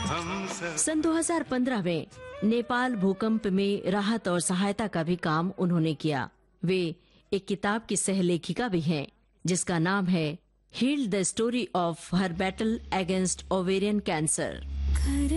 सन 2015 में नेपाल भूकंप में राहत और सहायता का भी काम उन्होंने किया। वे एक किताब की सहलेखिका भी हैं, जिसका नाम है heal the story of her battle against ovarian cancer.